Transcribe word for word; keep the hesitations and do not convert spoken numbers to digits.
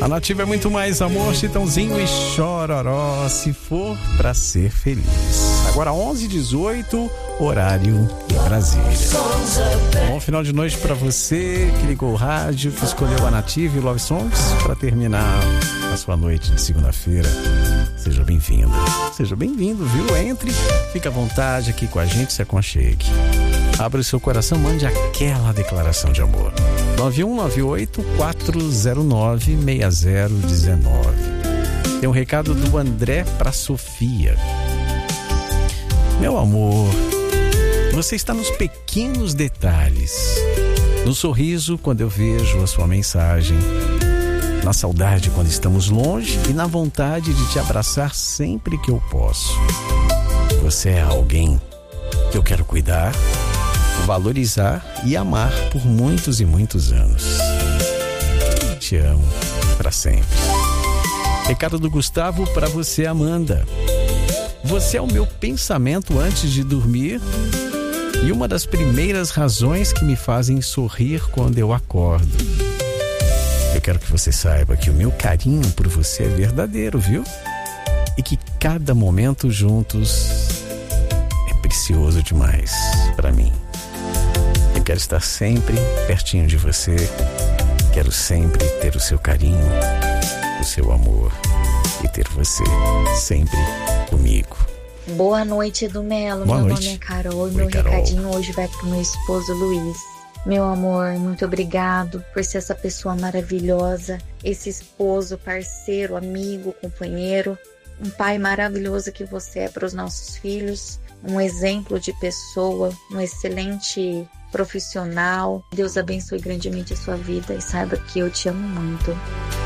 A Nativa é muito mais amor, Chitãozinho e Chororó, se for pra ser feliz. Agora onze e dezoito, horário de Brasília. Bom final de noite pra você que ligou o rádio, que escolheu a Nativa e Love Songs pra terminar a sua noite de segunda-feira. Seja bem-vinda. Seja bem-vindo, viu? Entre, fica à vontade aqui com a gente, se aconchegue. Abra o seu coração, mande aquela declaração de amor. nove um nove oito, quatro zero nove, seis zero um nove. Tem um recado do André para Sofia. Meu amor, você está nos pequenos detalhes. No sorriso quando eu vejo a sua mensagem, na saudade quando estamos longe e na vontade de te abraçar sempre que eu posso. Você é alguém que eu quero cuidar, valorizar e amar por muitos e muitos anos. Te amo para sempre. Recado do Gustavo para você, Amanda. Você é o meu pensamento antes de dormir e uma das primeiras razões que me fazem sorrir quando eu acordo. Eu quero que você saiba que o meu carinho por você é verdadeiro, viu? E que cada momento juntos é precioso demais para mim. Eu quero estar sempre pertinho de você. Quero sempre ter o seu carinho, o seu amor e ter você sempre comigo. Boa noite, do Melo. Boa meu noite. nome é Carol e Oi, meu Carol. recadinho hoje vai pro meu esposo Luiz. Meu amor, muito obrigado por ser essa pessoa maravilhosa, esse esposo, parceiro, amigo, companheiro, um pai maravilhoso que você é para os nossos filhos, um exemplo de pessoa, um excelente profissional. Deus abençoe grandemente a sua vida e saiba que eu te amo muito.